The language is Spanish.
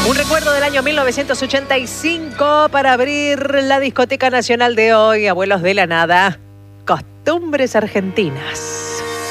Un recuerdo del año 1985 para abrir la discoteca nacional de hoy, Abuelos de la Nada, Costumbres Argentinas.